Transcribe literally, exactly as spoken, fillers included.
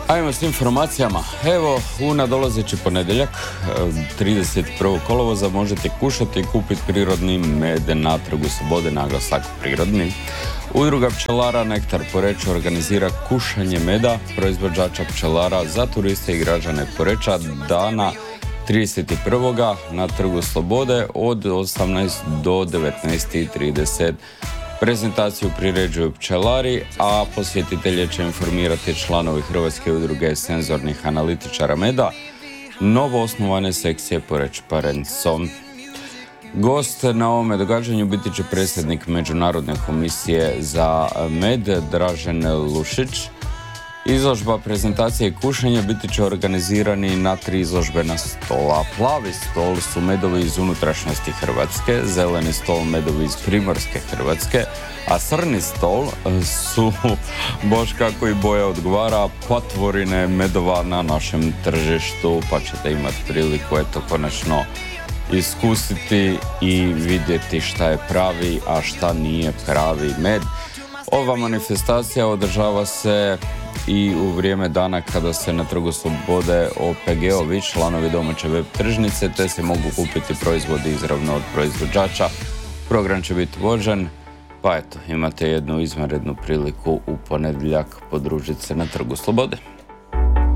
Ajmo s informacijama. Evo, u nadolazeći ponedjeljak, trideset prvog kolovoza, možete kušati i kupiti prirodni med na Trgu slobode, naglasak prirodni. Udruga pčelara Nektar Poreč organizira kušanje meda proizvođača pčelara za turiste i građane Poreča dana trideset prvog na Trgu slobode od osamnaest do devetnaest i trideset. Prezentaciju priređuju pčelari, a posjetitelje će informirati članovi Hrvatske udruge senzornih analitičara meda, novo osnovane sekcije Poreč Parenco. Gost na ovome događanju biti će predsjednik Međunarodne komisije za med Dražen Lušić. Izložba, prezentacija i kušanje biti će organizirani na tri izložbena stola. Plavi stol su medovi iz unutrašnjosti Hrvatske, zeleni stol medovi iz primorske Hrvatske, a crni stol su, boš kako i boja odgovara, patvorine medova na našem tržištu, pa ćete imati priliku eto konačno iskusiti i vidjeti šta je pravi, a šta nije pravi med. Ova manifestacija održava se i u vrijeme dana kada se na Trgu slobode O P G-ovi, članovi domaće web tržnice, te se mogu kupiti proizvodi izravno od proizvođača. Program će biti vođen, pa eto, imate jednu izvanrednu priliku u ponedjeljak podružiti se na Trgu slobode.